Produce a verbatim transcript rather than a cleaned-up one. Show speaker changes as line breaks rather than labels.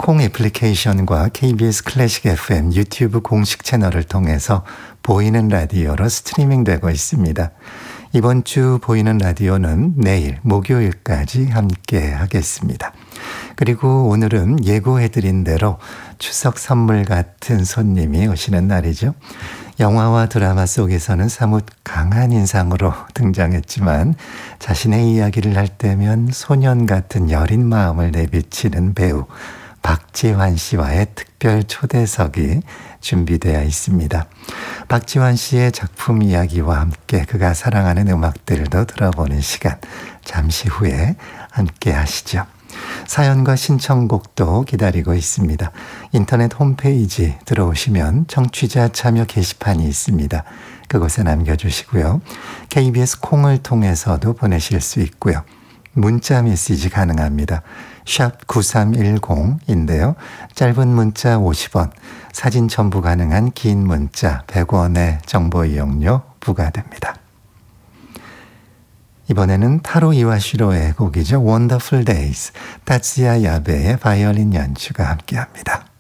콩 애플리케이션과 케이비에스 클래식 에프엠 유튜브 공식 채널을 통해서 보이는 라디오로 스트리밍 되고 있습니다. 이번 주 보이는 라디오는 내일 목요일까지 함께 하겠습니다. 그리고 오늘은 예고해드린 대로 추석 선물 같은 손님이 오시는 날이죠. 영화와 드라마 속에서는 사뭇 강한 인상으로 등장했지만 자신의 이야기를 할 때면 소년 같은 여린 마음을 내비치는 배우 박지환 씨와의 특별 초대석이 준비되어 있습니다. 박지환 씨의 작품 이야기와 함께 그가 사랑하는 음악들도 들어보는 시간, 잠시 후에 함께 하시죠. 사연과 신청곡도 기다리고 있습니다. 인터넷 홈페이지 들어오시면 청취자 참여 게시판이 있습니다. 그곳에 남겨주시고요. 케이비에스 콩을 통해서도 보내실 수 있고요. 문자 메시지 가능합니다. 샵 구삼일공인데요. 짧은 문자 오십 원, 사진 첨부 가능한 긴 문자 백 원의 정보 이용료 부과됩니다. 이번에는 타로 이와시로의 곡이죠. Wonderful Days, 타츠야 야베의 바이올린 연주가 함께합니다.